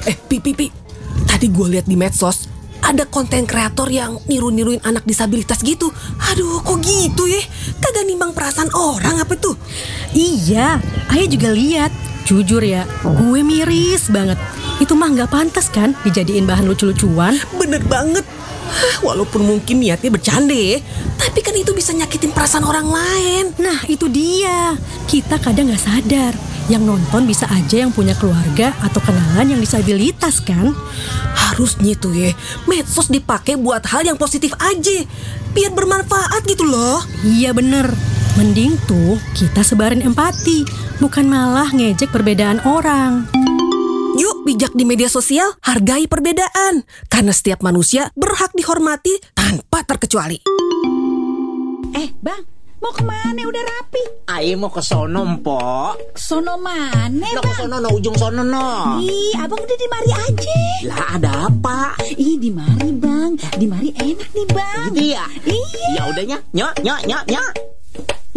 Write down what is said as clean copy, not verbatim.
Pi. Tadi gue lihat di medsos ada konten kreator yang niru-niruin anak disabilitas gitu. Aduh, kok gitu ya? Kagak nimbang perasaan orang apa tuh? Iya, Ayah juga lihat. Jujur ya, gue miris banget. Itu mah nggak pantas kan dijadiin bahan lucu-lucuan. Bener banget. Walaupun mungkin niatnya bercanda ya, tapi kan itu bisa nyakitin perasaan orang lain. Nah itu dia, kita kadang nggak sadar. Yang nonton bisa aja yang punya keluarga atau kenalan yang disabilitas kan. Harusnya tuh ya, medsos dipakai buat hal yang positif aja, biar bermanfaat gitu loh. Iya bener, mending tuh kita sebarin empati, bukan malah ngejek perbedaan orang. Yuk bijak di media sosial, hargai perbedaan. Karena setiap manusia berhak dihormati tanpa terkecuali. Bang, mau kemana? Udah rapi. Ayo mau ke sono, Mpok. Sono mana, Ke Bang? sono, ujung sono, no. Ih, abang udah di mari aja. Lah ada apa? Ih, di mari, Bang. Di mari enak nih, Bang. Gitu ya? Iya. Ya udahnya, nyok.